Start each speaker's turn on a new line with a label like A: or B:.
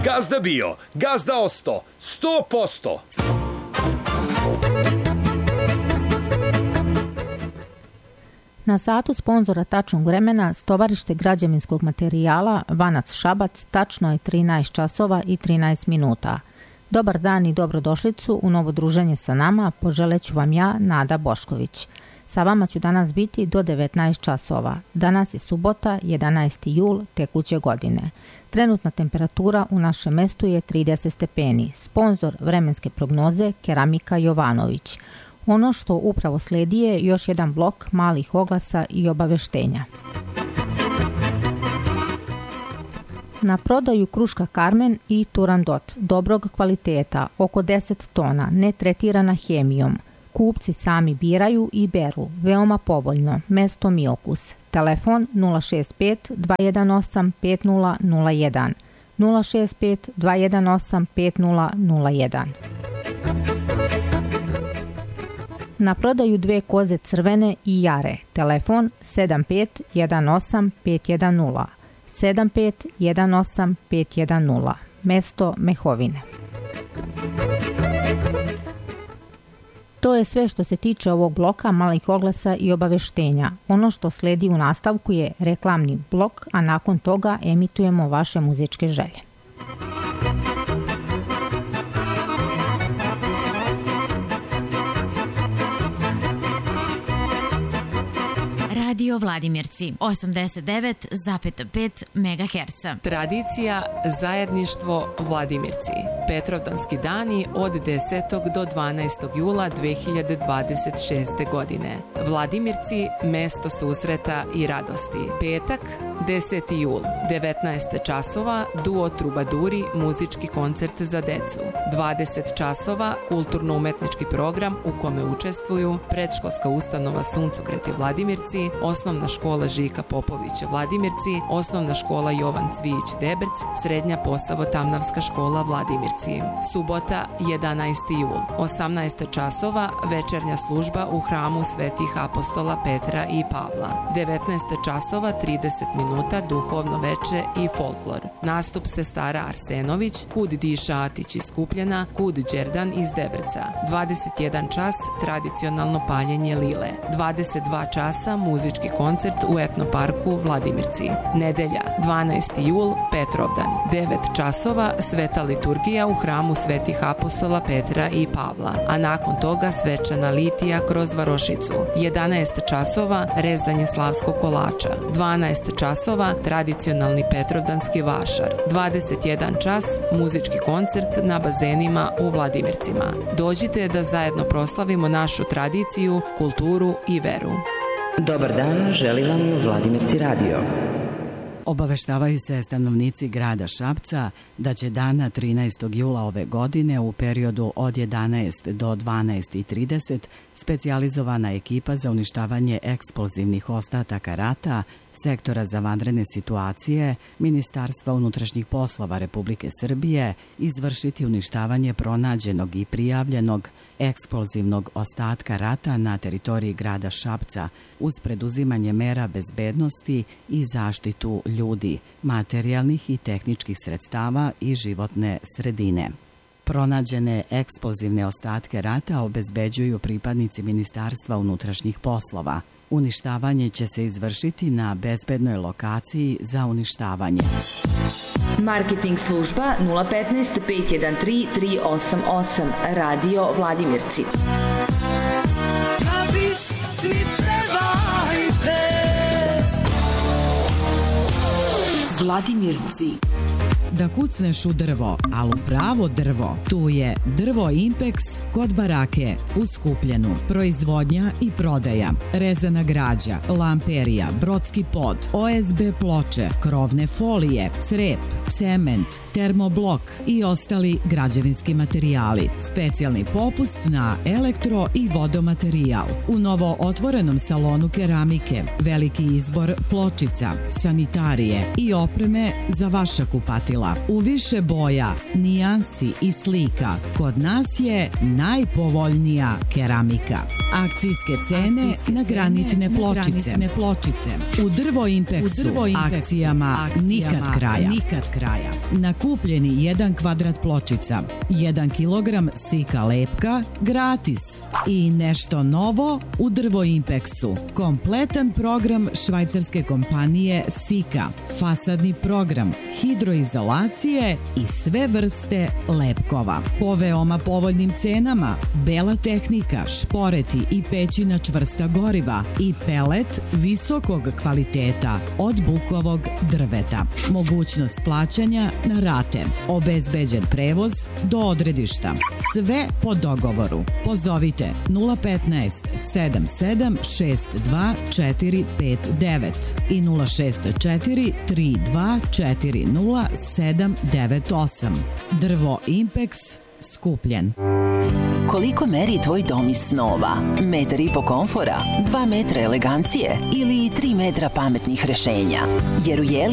A: Gazda bio, gazda osto, 100%.
B: Na satu sponzora tačnog vremena stovarište građevinskog materijala Vanac Šabac tačno je 13 časova i 13 minuta. Dobar dan i dobrodošlicu u novo druženje sa nama, poželeću vam ja, Nada Bošković. Sa vama ću danas biti do 19 časova. Danas je subota, 11. jul tekuće godine. Trenutna temperatura u našem mestu je 30 stepeni. Sponzor vremenske prognoze Keramika Jovanović. Ono što upravo sledi je još jedan blok malih oglasa i obaveštenja. Na prodaju kruška Karmen i Turandot dobrog kvaliteta, oko 10 tona, ne tretirana hemijom. Kupci sami biraju i beru, veoma povoljno, mesto Miokus. Telefon 065 218 5001, 065 218 5001. Na prodaju dve koze crvene i jare. Telefon 75 18 510, 75 18 510. Mesto Mehovine. To je sve što se tiče ovog bloka malih oglasa i obaveštenja. Ono što sledi u nastavku je reklamni blok, a nakon toga emitujemo vaše muzičke želje.
C: Radio Vladimirci 89,5 MHz.
D: Tradicija, zajedništvo, Vladimirci. Petrovdanski dani od 10. do 12. jula 2026. godine. Vladimirci, mesto susreta i radosti. Petak, 10. jul, 19 časova, duo Trubaduri, muzički koncert za decu. 20 časova, kulturno-umetnički program u kome učestvuju predškolska ustanova Suncokret i Vladimirci, Osnovna škola Žika Popovića Vladimirci, Osnovna škola Jovan Cvijić Debrc, Srednja Posavo-Tamnavska škola Vladimirci. Subota, 11. jul, 18 časova, večernja služba u hramu Svetih apostola Petra i Pavla. 19 časova, 30 minuta, duhovno veče i folklor. Nastup sestara Arsenović, Kud Diša Atić iz Kupljena, Kud Đerdan iz Debrca. 21 čas, tradicionalno paljenje lile. 22 časa, muzički koncert u etnoparku Vladimirci. Nedelja, 12. jul, Petrovdan. 9 časova, sveta liturgija u hramu Svetih apostola Petra i Pavla, a nakon toga svečana litija kroz varošicu. 11 časova, rezanje slavskog kolača. 12 časova, tradicionalni petrovdanski vašar. 21 čas, muzički koncert na bazenima u Vladimircima. Dođite da zajedno proslavimo našu tradiciju, kulturu i veru.
E: Dobar dan, želi vam Vladimirci radio.
F: Obaveštavaju se stanovnici grada Šapca da će dana 13. jula ove godine u periodu od 11 do 12:30 specijalizovana ekipa za uništavanje eksplozivnih ostataka rata Sektora za vanredne situacije Ministarstva unutrašnjih poslova Republike Srbije izvršiti uništavanje pronađenog i prijavljenog eksplozivnog ostatka rata na teritoriji grada Šapca uz preduzimanje mera bezbednosti i zaštitu ljudi, materijalnih i tehničkih sredstava i životne sredine. Pronađene eksplozivne ostatke rata obezbeđuju pripadnici Ministarstva unutrašnjih poslova. Uništavanje će se izvršiti na bezbednoj lokaciji za uništavanje.
G: Marketing služba 015 513 388 Radio Vladimirci.
H: Vladimirci.
I: Da kucneš u drvo, ali u pravo drvo, tu je Drvo Impex kod barake u Skupljenu. Proizvodnja i prodaja, rezana građa, lamperija, brodski pod, OSB ploče, krovne folije, crep, cement, termoblok i ostali građevinski materijali. Specijalni popust na elektro i vodomaterijal. U novo otvorenom salonu keramike, veliki izbor pločica, sanitarije i opreme za vaša kupatila. U više boja, nijansi i slika. Kod nas je najpovoljnija keramika. Akcijske cene na granitne pločice. U Drvo Impexu akcijama nikad kraja. kraja. Na kupljeni 1 kvadrat pločica, 1 kilogram sika lepka, gratis. I nešto novo u Drvo Impexu. Kompletan program švajcarske kompanije Sika, fasadni program, hidroizolacije i sve vrste lepkova. Po veoma povoljnim cenama, bela tehnika, šporeti i pećina čvrsta goriva i pelet visokog kvaliteta od bukovog drveta. Mogućnost plaćanja na rate. Obezbeđen prevoz do odredišta. Sve po dogovoru. Pozovite 015 77 62 459 i 064 32 40 798. Drvo Impex, Skupljen.
H: Koliko meri tvoj dom iz snova? 1,5 m komfora, 2 metra elegancije ili 3 metra pametnih rešenja? Jer u Jeli